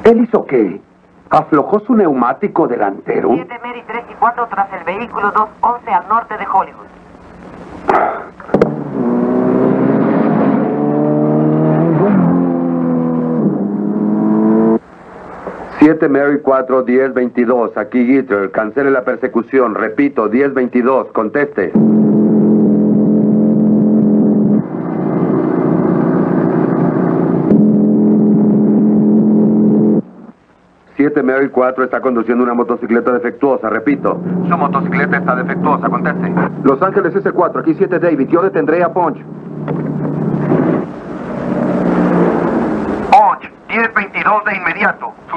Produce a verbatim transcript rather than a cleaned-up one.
¿Él hizo qué? ¿Aflojó su neumático delantero? siete Mary tres y cuatro tras el vehículo dos once al norte de Hollywood. siete Mary cuatro, diez veintidós, aquí Gitter, cancele la persecución, repito, diez veintidós, conteste. siete Mary cuatro está conduciendo una motocicleta defectuosa, repito. Su motocicleta está defectuosa, conteste. Los Ángeles ese cuatro, aquí siete David, yo detendré a Punch. Punch, diez veintidós de inmediato.